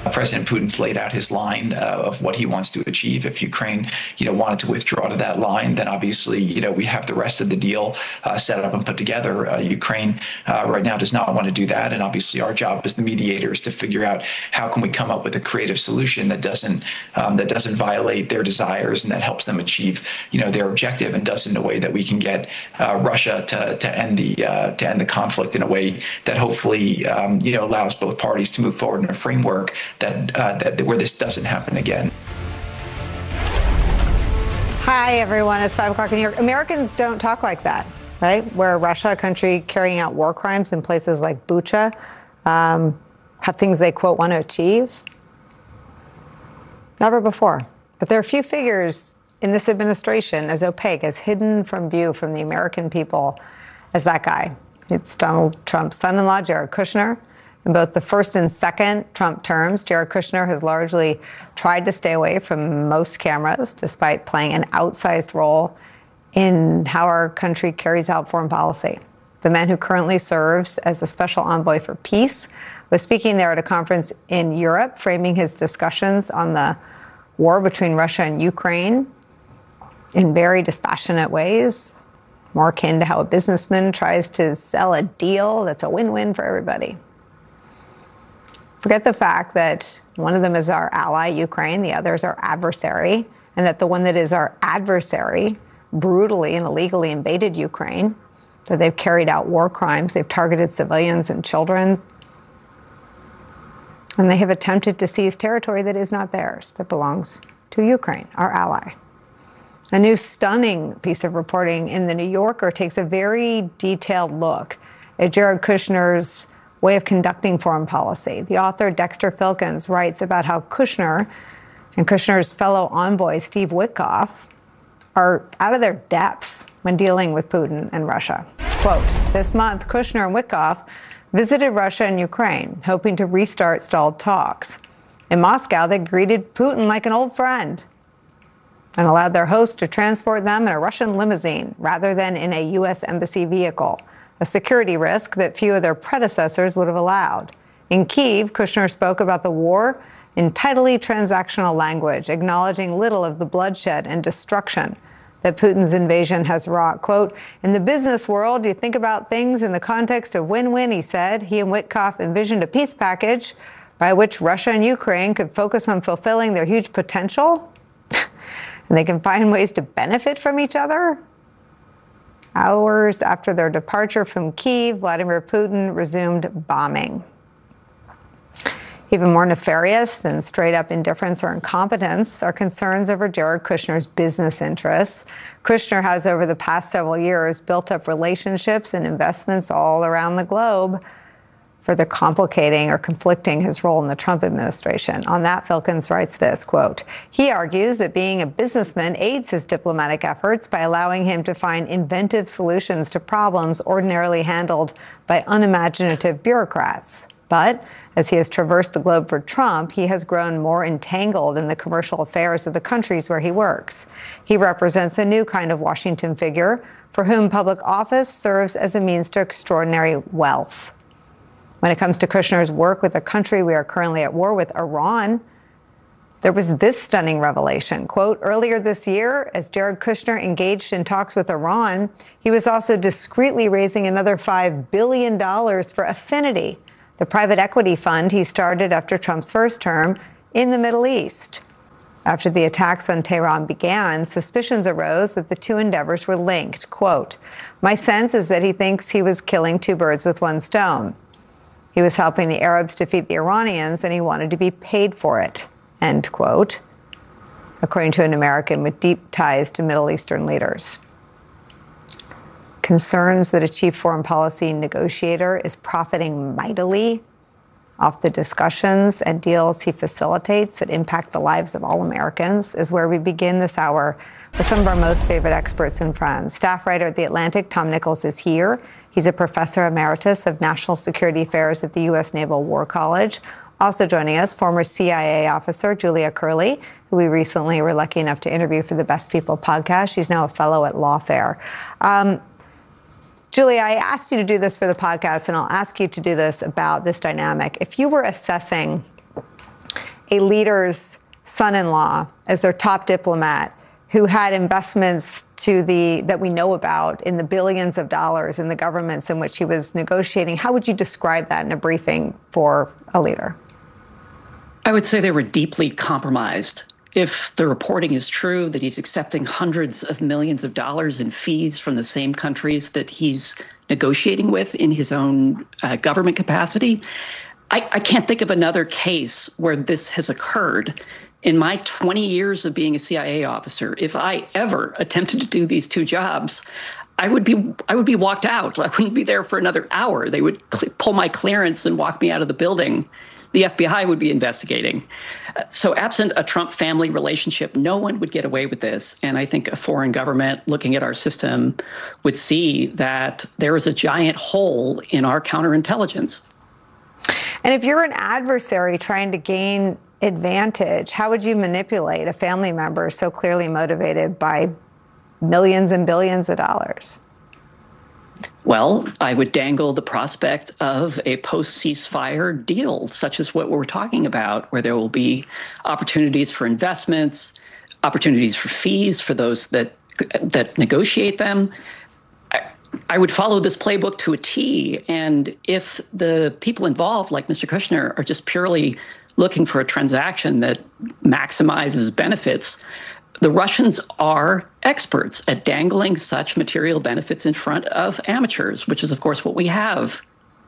President Putin's laid out his line of what he wants to achieve. If Ukraine, wanted to withdraw to that line, then obviously, we have the rest of the deal set up and put together. Ukraine right now does not want to do that, and obviously, our job as the mediators to figure out how can we come up with a creative solution that doesn't violate their desires and that helps them achieve, their objective, and does it in a way that we can get Russia to end the conflict in a way that hopefully, allows both parties to move forward in a framework that where this doesn't happen again. Hi, everyone. It's 5 o'clock in New York. Americans don't talk like that, right? Where Russia, a country carrying out war crimes in places like Bucha, have things they, quote, want to achieve. Never before. But there are a few figures in this administration as opaque, as hidden from view from the American people as that guy. It's Donald Trump's son-in-law, Jared Kushner. In both the first and second Trump terms, Jared Kushner has largely tried to stay away from most cameras, despite playing an outsized role in how our country carries out foreign policy. The man who currently serves as a special envoy for peace was speaking there at a conference in Europe, framing his discussions on the war between Russia and Ukraine in very dispassionate ways, more akin to how a businessman tries to sell a deal that's a win-win for everybody. Forget the fact that one of them is our ally, Ukraine, the other is our adversary, and that the one that is our adversary brutally and illegally invaded Ukraine, that they've carried out war crimes, they've targeted civilians and children, and they have attempted to seize territory that is not theirs, that belongs to Ukraine, our ally. A new stunning piece of reporting in The New Yorker takes a very detailed look at Jared Kushner's way of conducting foreign policy. The author, Dexter Filkins, writes about how Kushner and Kushner's fellow envoy, Steve Witkoff, are out of their depth when dealing with Putin and Russia. Quote, this month, Kushner and Witkoff visited Russia and Ukraine, hoping to restart stalled talks. In Moscow, they greeted Putin like an old friend and allowed their host to transport them in a Russian limousine rather than in a U.S. embassy vehicle, a security risk that few of their predecessors would have allowed. In Kyiv, Kushner spoke about the war in tidily transactional language, acknowledging little of the bloodshed and destruction that Putin's invasion has wrought. Quote, in the business world, you think about things in the context of win-win, he said. He and Witkoff envisioned a peace package by which Russia and Ukraine could focus on fulfilling their huge potential, and they can find ways to benefit from each other. Hours after their departure from Kyiv, Vladimir Putin resumed bombing. Even more nefarious than straight-up indifference or incompetence are concerns over Jared Kushner's business interests. Kushner has, over the past several years, built up relationships and investments all around the globe, further complicating or conflicting his role in the Trump administration. On that, Filkins writes this, quote, he argues that being a businessman aids his diplomatic efforts by allowing him to find inventive solutions to problems ordinarily handled by unimaginative bureaucrats. But as he has traversed the globe for Trump, he has grown more entangled in the commercial affairs of the countries where he works. He represents a new kind of Washington figure for whom public office serves as a means to extraordinary wealth. When it comes to Kushner's work with a country we are currently at war with, Iran, there was this stunning revelation. Quote, earlier this year, as Jared Kushner engaged in talks with Iran, he was also discreetly raising another $5 billion for Affinity, the private equity fund he started after Trump's first term in the Middle East. After the attacks on Tehran began, suspicions arose that the two endeavors were linked. Quote, my sense is that he thinks he was killing two birds with one stone. He was helping the Arabs defeat the Iranians, and he wanted to be paid for it, end quote, according to an American with deep ties to Middle Eastern leaders. Concerns that a chief foreign policy negotiator is profiting mightily off the discussions and deals he facilitates that impact the lives of all Americans is where we begin this hour with some of our most favorite experts and friends. Staff writer at The Atlantic, Tom Nichols, is here. He's a professor emeritus of national security affairs at the U.S. Naval War College. Also joining us, former CIA officer Julia Curley, who we recently were lucky enough to interview for the Best People podcast. She's now a fellow at Lawfare. Julia, I asked you to do this for the podcast, and I'll ask you to do this about this dynamic. If you were assessing a leader's son-in-law as their top diplomat who had investments that we know about in the billions of dollars in the governments in which he was negotiating. How would you describe that in a briefing for a leader? I would say they were deeply compromised. If the reporting is true that he's accepting hundreds of millions of dollars in fees from the same countries that he's negotiating with in his own government capacity, I can't think of another case where this has occurred. In my 20 years of being a CIA officer, if I ever attempted to do these two jobs, I would be walked out. I wouldn't be there for another hour. They would pull my clearance and walk me out of the building. The FBI would be investigating. So absent a Trump family relationship, no one would get away with this. And I think a foreign government looking at our system would see that there is a giant hole in our counterintelligence. And if you're an adversary trying to gain advantage, how would you manipulate a family member so clearly motivated by millions and billions of dollars? Well, I would dangle the prospect of a post-ceasefire deal, such as what we're talking about, where there will be opportunities for investments, opportunities for fees for those that negotiate them. I would follow this playbook to a T. And if the people involved, like Mr. Kushner, are just purely looking for a transaction that maximizes benefits, the Russians are experts at dangling such material benefits in front of amateurs, which is, of course, what we have.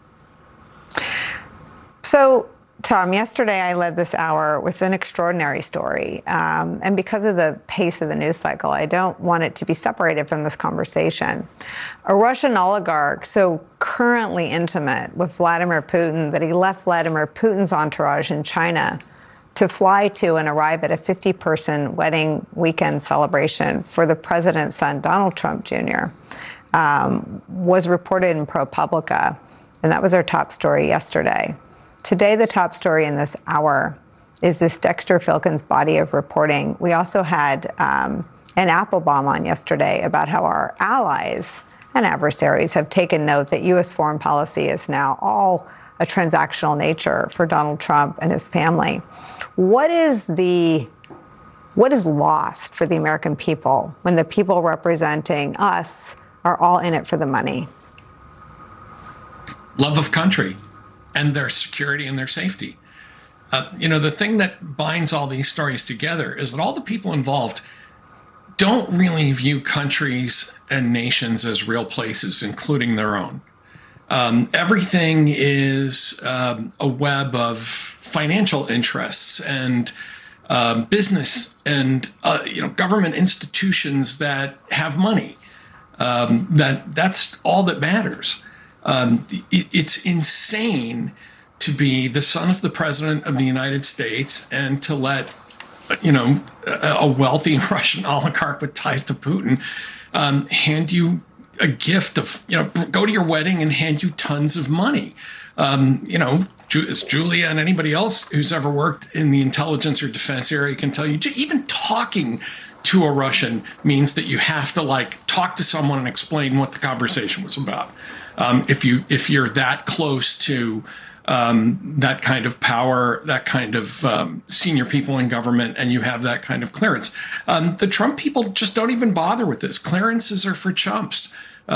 So, Tom, yesterday I led this hour with an extraordinary story. And because of the pace of the news cycle, I don't want it to be separated from this conversation. A Russian oligarch, so currently intimate with Vladimir Putin that he left Vladimir Putin's entourage in China to fly to and arrive at a 50-person wedding weekend celebration for the president's son, Donald Trump Jr., was reported in ProPublica. And that was our top story yesterday. Today, the top story in this hour is this Dexter Filkins body of reporting. We also had an Applebaum on yesterday about how our allies and adversaries have taken note that U.S. foreign policy is now all a transactional nature for Donald Trump and his family. What is lost for the American people when the people representing us are all in it for the money? Love of country and their security and their safety. The thing that binds all these stories together is that all the people involved don't really view countries and nations as real places, including their own. Everything is a web of financial interests and business and government institutions that have money. That's all that matters. It's insane to be the son of the president of the United States and to let a wealthy Russian oligarch with ties to Putin hand you a gift of, go to your wedding and hand you tons of money. As Julia and anybody else who's ever worked in the intelligence or defense area can tell you, even talking to a Russian means that you have to talk to someone and explain what the conversation was about. If you're that close to that kind of power, that kind of senior people in government, and you have that kind of clearance. The Trump people just don't even bother with this. Clearances are for chumps.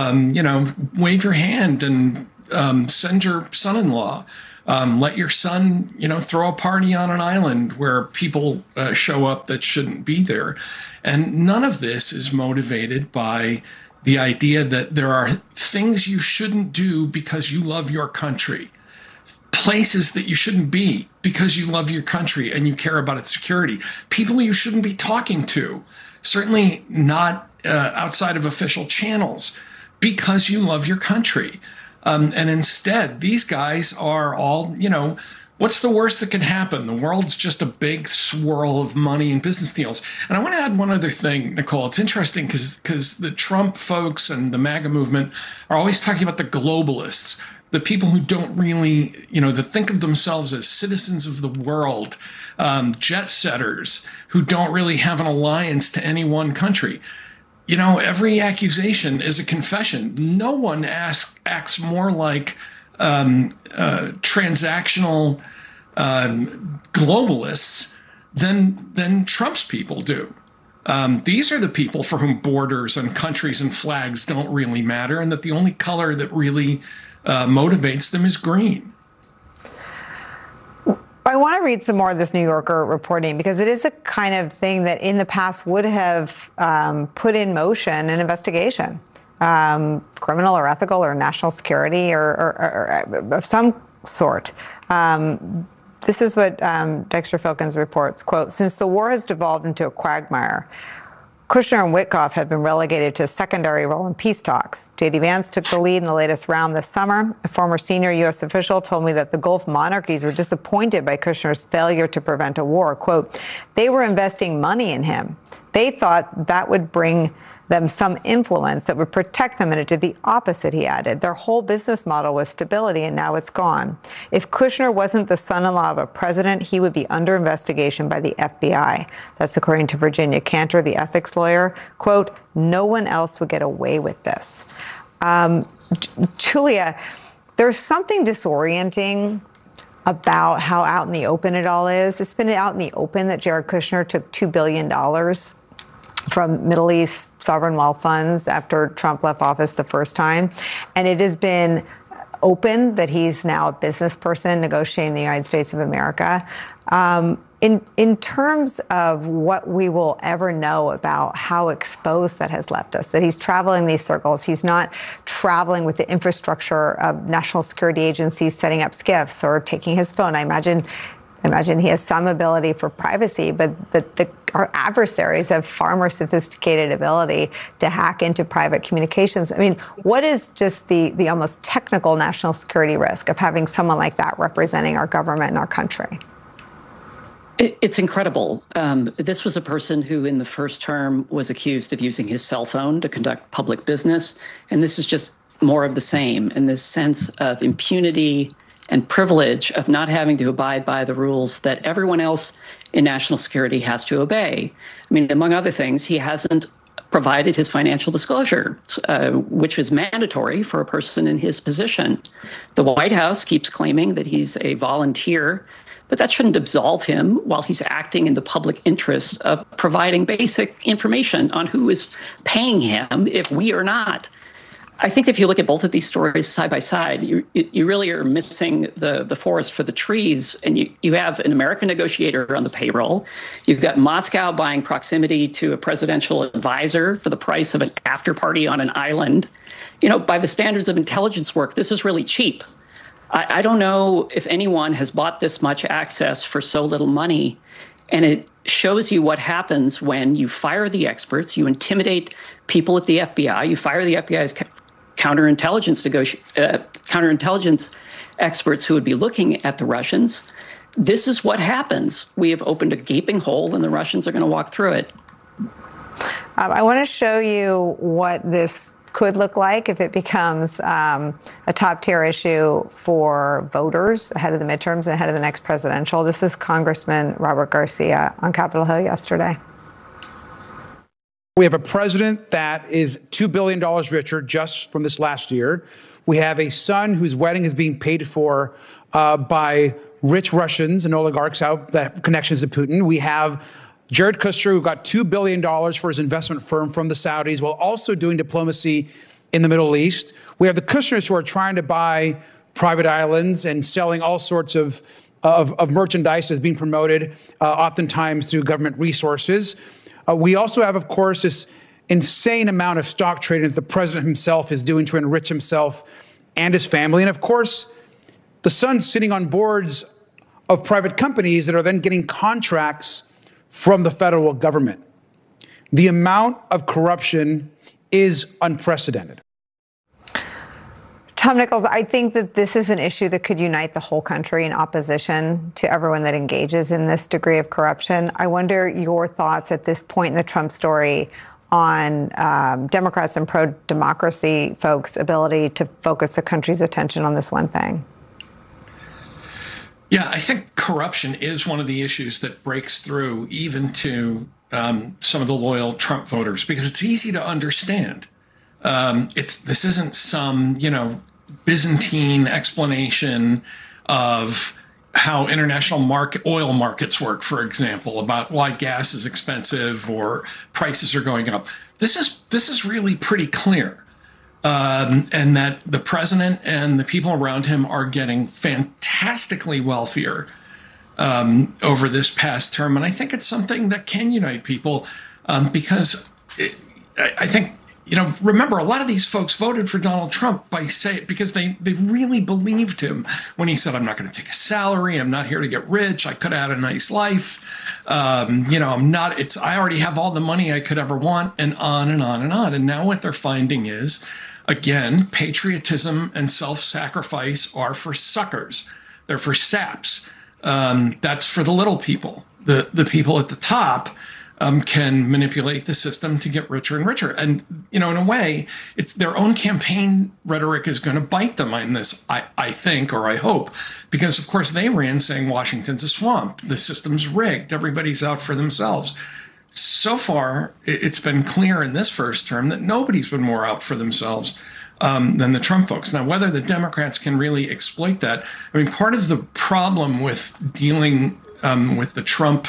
Wave your hand and send your son-in-law. Let your son, throw a party on an island where people show up that shouldn't be there. And none of this is motivated by the idea that there are things you shouldn't do because you love your country. Places that you shouldn't be because you love your country and you care about its security. People you shouldn't be talking to, certainly not outside of official channels, because you love your country. And instead, these guys are all, what's the worst that can happen? The world's just a big swirl of money and business deals. And I want to add one other thing, Nicole. It's interesting because the Trump folks and the MAGA movement are always talking about the globalists, the people who don't really, that think of themselves as citizens of the world, jet setters who don't really have an alliance to any one country. Every accusation is a confession. No one acts more like transactional globalists than Trump's people do. These are the people for whom borders and countries and flags don't really matter, and that the only color that really motivates them is green. I want to read some more of this New Yorker reporting because it is a kind of thing that in the past would have put in motion an investigation, criminal or ethical or national security or of some sort. This is what Dexter Filkins reports, quote, since the war has devolved into a quagmire, Kushner and Witkoff have been relegated to a secondary role in peace talks. J.D. Vance took the lead in the latest round this summer. A former senior U.S. official told me that the Gulf monarchies were disappointed by Kushner's failure to prevent a war. Quote, they were investing money in him. They thought that would bring them some influence that would protect them, and it did the opposite, he added. Their whole business model was stability, and now it's gone. If Kushner wasn't the son-in-law of a president, he would be under investigation by the FBI. That's according to Virginia Cantor, the ethics lawyer. Quote, no one else would get away with this. Julia, there's something disorienting about how out in the open it all is. It's been out in the open that Jared Kushner took $2 billion from Middle East sovereign wealth funds after Trump left office the first time. And it has been open that he's now a business person negotiating in the United States of America. In terms of what we will ever know about how exposed that has left us, that he's traveling these circles, he's not traveling with the infrastructure of national security agencies setting up SCIFs or taking his phone. I imagine he has some ability for privacy, but our adversaries have far more sophisticated ability to hack into private communications. I mean, what is just the almost technical national security risk of having someone like that representing our government and our country? It's incredible. This was a person who in the first term was accused of using his cell phone to conduct public business. And this is just more of the same in this sense of impunity and privilege of not having to abide by the rules that everyone else in national security has to obey. I mean, among other things, he hasn't provided his financial disclosure, which is mandatory for a person in his position. The White House keeps claiming that he's a volunteer, but that shouldn't absolve him while he's acting in the public interest of providing basic information on who is paying him if we are not. I think if you look at both of these stories side by side, you really are missing the forest for the trees. And you have an American negotiator on the payroll. You've got Moscow buying proximity to a presidential advisor for the price of an after party on an island. You know, by the standards of intelligence work, this is really cheap. I don't know if anyone has bought this much access for so little money. And it shows you what happens when you fire the experts, you intimidate people at the FBI, you fire the FBI's counterintelligence experts who would be looking at the Russians. This is what happens. We have opened a gaping hole and the Russians are going to walk through it. I want to show you what this could look like if it becomes a top tier issue for voters ahead of the midterms and ahead of the next presidential. This is Congressman Robert Garcia on Capitol Hill yesterday. We have a president that is $2 billion richer just from this last year. We have a son whose wedding is being paid for by rich Russians and oligarchs out that have connections to Putin. We have Jared Kushner, who got $2 billion for his investment firm from the Saudis while also doing diplomacy in the Middle East. We have the Kushners who are trying to buy private islands and selling all sorts of merchandise that's being promoted, oftentimes through government resources. We also have, of course, this insane amount of stock trading that the president himself is doing to enrich himself and his family. And of course, the son sitting on boards of private companies that are then getting contracts from the federal government. The amount of corruption is unprecedented. Tom Nichols, I think that this is an issue that could unite the whole country in opposition to everyone that engages in this degree of corruption. I wonder your thoughts at this point in the Trump story on Democrats and pro-democracy folks' ability to focus the country's attention on this one thing. Yeah, I think corruption is one of the issues that breaks through even to some of the loyal Trump voters, because it's easy to understand. This isn't some, Byzantine explanation of how international oil markets work, for example, about why gas is expensive or prices are going up. This is really pretty clear. And that the president and the people around him are getting fantastically wealthier over this past term. And I think it's something that can unite people because I think, remember, a lot of these folks voted for Donald Trump because they really believed him when he said, I'm not going to take a salary. I'm not here to get rich. I could have had a nice life. I already have all the money I could ever want, and on and on and on. And now what they're finding is, again, patriotism and self-sacrifice are for suckers. They're for saps. That's for the little people. The people at the top can manipulate the system to get richer and richer. And, in a way, it's their own campaign rhetoric is going to bite them on this, I think, or I hope, because, of course, they ran saying Washington's a swamp. The system's rigged. Everybody's out for themselves. So far, it's been clear in this first term that nobody's been more out for themselves than the Trump folks. Now, whether the Democrats can really exploit that, part of the problem with dealing with the Trump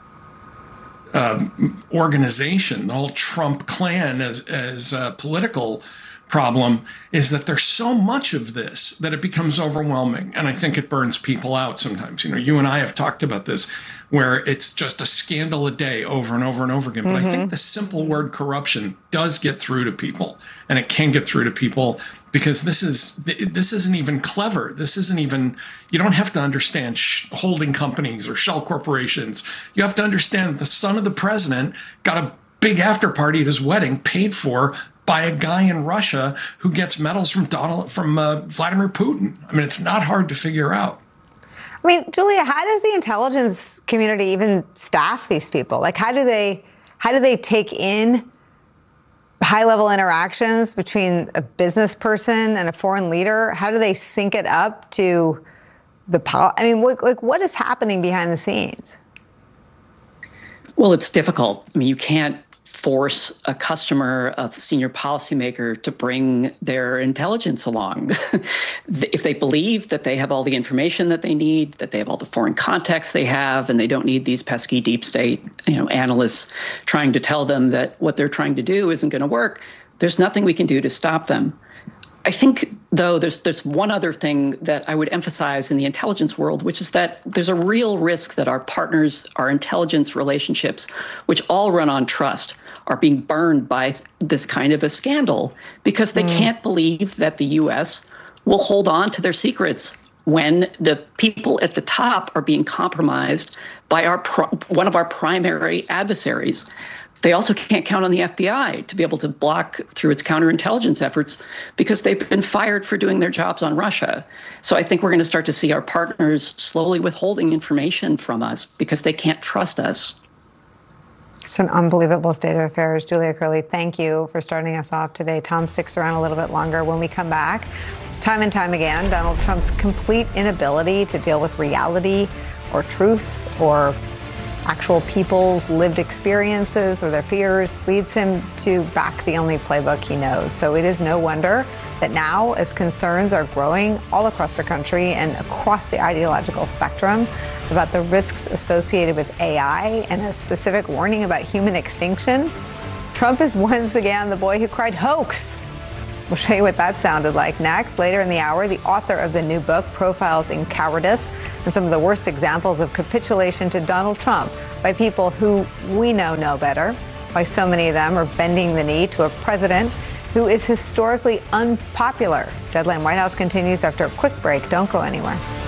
organization, the whole Trump clan as a political problem, is that there's so much of this that it becomes overwhelming. And I think it burns people out sometimes. You and I have talked about this, where it's just a scandal a day over and over and over again. But I think the simple word corruption does get through to people, and it can get through to people because this isn't even clever. This isn't even, you don't have to understand holding companies or shell corporations. You have to understand the son of the president got a big after party at his wedding paid for by a guy in Russia who gets medals from Vladimir Putin. It's not hard to figure out. Julia, how does the intelligence community even staff these people? Like, how do they take in high-level interactions between a business person and a foreign leader? How do they sync it up to what is happening behind the scenes? Well, it's difficult. You can't force a customer, a senior policymaker, to bring their intelligence along. If they believe that they have all the information that they need, that they have all the foreign contacts they have, and they don't need these pesky deep state, analysts trying to tell them that what they're trying to do isn't going to work, there's nothing we can do to stop them. I think, though, there's one other thing that I would emphasize in the intelligence world, which is that there's a real risk that our partners, our intelligence relationships, which all run on trust, are being burned by this kind of a scandal because they can't believe that the U.S. will hold on to their secrets when the people at the top are being compromised by one of our primary adversaries. They also can't count on the FBI to be able to block through its counterintelligence efforts because they've been fired for doing their jobs on Russia. So I think we're going to start to see our partners slowly withholding information from us because they can't trust us. It's an unbelievable state of affairs. Julia Curley, thank you for starting us off today. Tom sticks around a little bit longer when we come back. Time and time again, Donald Trump's complete inability to deal with reality or truth or actual people's lived experiences or their fears leads him to back the only playbook he knows. So it is no wonder that now, as concerns are growing all across the country and across the ideological spectrum about the risks associated with AI and a specific warning about human extinction, Trump is once again the boy who cried hoax. We'll show you what that sounded like next. Later in the hour, the author of the new book profiles in cowardice and some of the worst examples of capitulation to Donald Trump by people who we know better, why so many of them are bending the knee to a president who is historically unpopular. Deadline White House continues after a quick break. Don't go anywhere.